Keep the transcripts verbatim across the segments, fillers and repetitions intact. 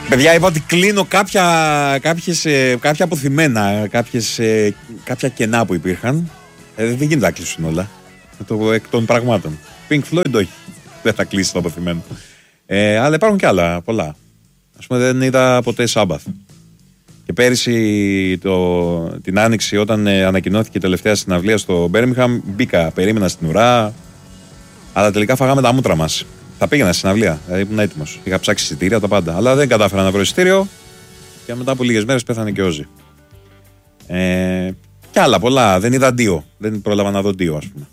Παιδιά, είπα ότι κλείνω κάποια, κάποιες, κάποια αποθυμένα, κάποιες, κάποια κενά που υπήρχαν. Ε, δεν γίνεται να κλείσουν όλα. Το εκ των πραγμάτων. Pink Floyd όχι. Δεν θα κλείσει το αποθυμένο. Ε, αλλά υπάρχουν και άλλα πολλά. Ας πούμε, δεν είδα ποτέ Sabbath. Και πέρυσι το, την Άνοιξη, όταν ε, ανακοινώθηκε η τελευταία συναυλία στο Birmingham, μπήκα, περίμενα στην ουρά. Αλλά τελικά φάγαμε τα μούτρα μας. Θα πήγαινα στη συναυλία, δηλαδή ήμουν έτοιμος. Είχα ψάξει εισιτήρια, τα πάντα. Αλλά δεν κατάφερα να βρω εισιτήριο και μετά από λίγες μέρες πέθανε και ο Όζι. Ε, και άλλα πολλά. Δεν είδα Ντίο. Δεν πρόλαβα να δω Ντίο, ας πούμε.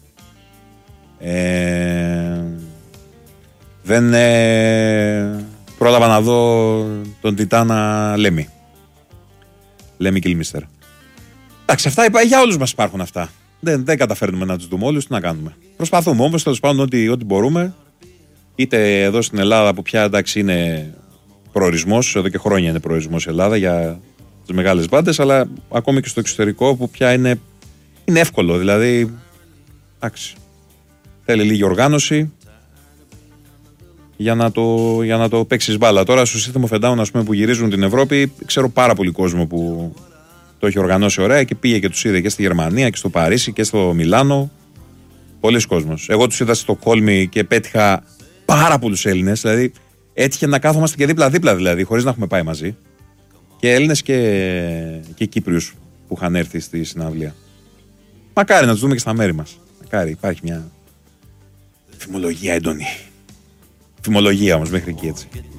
Ε, δεν ε, πρόλαβα να δω τον Τιτάνα Λέμι. Λέμι Κιλμίστερ. Εντάξει, αυτά για όλους μας υπάρχουν αυτά. Δεν, δεν καταφέρνουμε να τους δούμε όλους, τι να κάνουμε. Προσπαθούμε όμως, τέλος πάντων, ό,τι, ό,τι μπορούμε. Είτε εδώ στην Ελλάδα που πια εντάξει είναι προορισμός, εδώ και χρόνια είναι προορισμός η Ελλάδα για τις μεγάλες μπάντες, αλλά ακόμη και στο εξωτερικό που πια είναι, είναι εύκολο. Δηλαδή, εντάξει, θέλει λίγη οργάνωση για να το, για να το παίξεις μπάλα. Τώρα στο σύστημα of a Down, ας πούμε, που γυρίζουν την Ευρώπη, ξέρω πάρα πολύ κόσμο που το έχει οργανώσει ωραία και πήγε και τους είδε και στη Γερμανία και στο Παρίσι και στο Μιλάνο. Πολλοί κόσμος. Εγώ τους είδα στο Στοκχόλμη και πέτυχα πάρα πολλούς Έλληνες. Δηλαδή έτυχε να κάθομαστε και δίπλα-δίπλα, δηλαδή, χωρίς να έχουμε πάει μαζί. Και Έλληνες και, και Κύπριους που είχαν έρθει στη συναυλία. Μακάρι να τους δούμε και στα μέρη μας. Μακάρι, υπάρχει μια φημολογία έντονη. Φημολογία όμως μέχρι εκεί, έτσι.